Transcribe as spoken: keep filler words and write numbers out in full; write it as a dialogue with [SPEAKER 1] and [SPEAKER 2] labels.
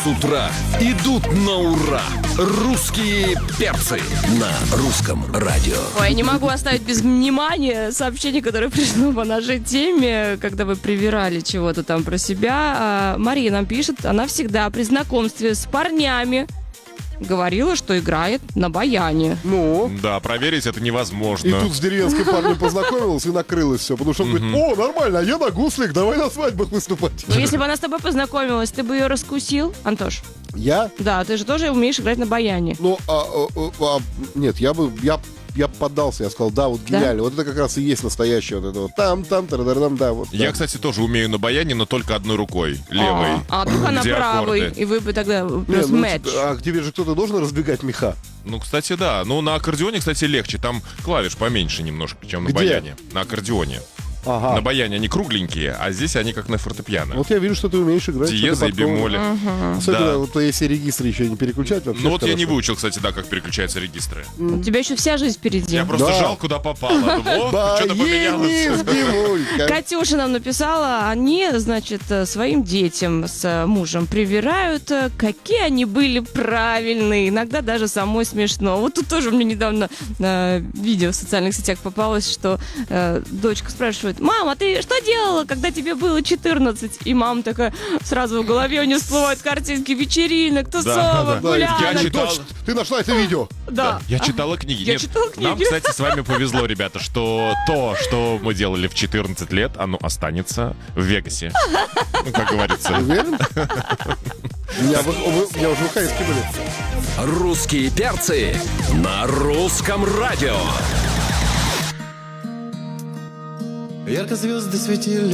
[SPEAKER 1] с утра идут на ура. Русские перцы на русском радио.
[SPEAKER 2] Ой, не могу оставить без внимания сообщение, которое пришло по нашей теме, когда вы привирали чего-то там про себя. А, Мария нам пишет, она всегда при знакомстве с парнями говорила, что играет на баяне.
[SPEAKER 3] Ну?
[SPEAKER 4] Да, проверить это невозможно.
[SPEAKER 3] И тут с деревенским парнем познакомилась и накрылось все. Потому что он говорит, о, нормально, а я на гуслик, давай на свадьбах выступать.
[SPEAKER 2] Ну, если бы она с тобой познакомилась, ты бы ее раскусил, Антош?
[SPEAKER 3] Я?
[SPEAKER 2] Да, ты же тоже умеешь играть на баяне.
[SPEAKER 3] Ну, а, а, а, нет, я бы, я, я поддался, я сказал, да, вот гениально. Да? Вот это как раз и есть настоящее вот это вот там-там, тарадарам, да. Вот,
[SPEAKER 4] я,
[SPEAKER 3] да.
[SPEAKER 4] кстати, тоже умею на баяне, но только одной рукой, левой.
[SPEAKER 2] А, а только она правой, и вы бы тогда плюс
[SPEAKER 3] ну,
[SPEAKER 2] матч.
[SPEAKER 3] А тебе же кто-то должен разбегать меха?
[SPEAKER 4] Ну, кстати, да. Ну, на аккордеоне, кстати, легче. Там клавиш поменьше немножко, чем на
[SPEAKER 3] Где?
[SPEAKER 4] баяне. На аккордеоне.
[SPEAKER 3] Ага.
[SPEAKER 4] На баяне они кругленькие, а здесь они как на фортепиано.
[SPEAKER 3] Вот я вижу, что ты умеешь играть.
[SPEAKER 4] Диезы и бемоли.
[SPEAKER 2] Угу.
[SPEAKER 3] Особенно,
[SPEAKER 4] да.
[SPEAKER 3] вот если регистры еще не переключать, вообще.
[SPEAKER 4] Ну вот
[SPEAKER 3] хорошо.
[SPEAKER 4] я не выучил, кстати, да, как переключаются регистры.
[SPEAKER 2] У тебя еще вся жизнь впереди.
[SPEAKER 4] Я просто
[SPEAKER 3] Да.
[SPEAKER 4] жал, куда попало. Думаю, о, что-то поменялось.
[SPEAKER 3] Бемолька.
[SPEAKER 2] Катюша нам написала, они, значит, своим детям с мужем привирают, какие они были правильные. Иногда даже самой смешно. Вот тут тоже мне недавно э, видео в социальных сетях попалось, что э, дочка спрашивает, мама, а ты что делала, когда тебе было четырнадцать? И мама такая, сразу в голове у нее всплывают картинки вечеринок, тусовок,
[SPEAKER 4] да, да.
[SPEAKER 2] гулянок.
[SPEAKER 4] Я читал.
[SPEAKER 3] Точно. Ты нашла это видео?
[SPEAKER 2] Да.
[SPEAKER 4] Я читала книги.
[SPEAKER 2] Я
[SPEAKER 4] Нет,
[SPEAKER 2] читала книги.
[SPEAKER 4] нам, кстати, с вами повезло, ребята, что то, что мы делали в четырнадцать лет, оно останется в Вегасе. Ну, как говорится.
[SPEAKER 3] Уверен? Меня, вы, вы, меня уже в Хайске были.
[SPEAKER 1] Русские перцы на русском радио.
[SPEAKER 5] Ярко звезды светили